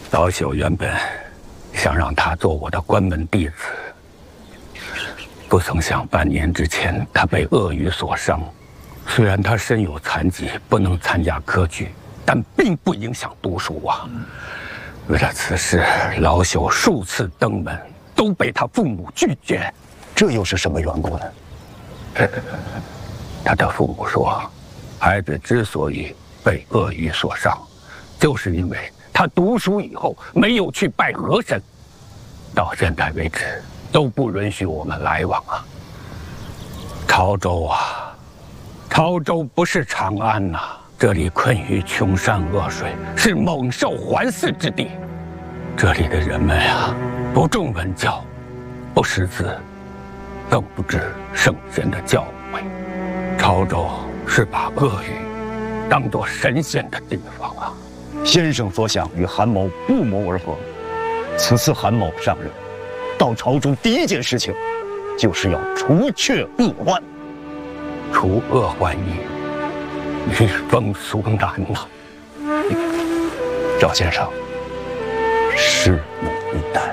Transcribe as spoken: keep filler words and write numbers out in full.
老朽原本想让他做我的关门弟子，不曾想半年之前他被鳄鱼所伤。虽然他身有残疾，不能参加科举，但并不影响读书啊。为了此事，老朽数次登门，都被他父母拒绝。 这又是什么缘故呢？ 他的父母说，孩子之所以被鳄鱼所伤，就是因为他读书以后没有去拜河神，到现在为止都不允许我们来往啊。潮州啊，潮州不是长安呐、啊，这里困于穷山恶水，是猛兽环伺之地。这里的人们啊，不重文教，不识字，更不知圣贤的教诲。潮州是把鳄鱼当作神仙的地方啊！ 先生所想与韩某不谋而合。此次韩某上任，到潮州第一件事情，就是要除却恶患。 除恶患疫，与风俗难呐、 赵先生，拭目以待。